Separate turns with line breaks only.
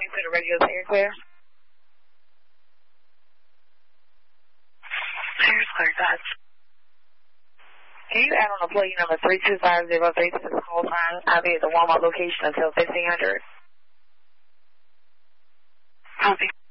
you put the radio's air clear? Air's clear, guys. Can you add on the plate number 32503 to the call sign? I'll be at the Walmart location until 1500. Copy.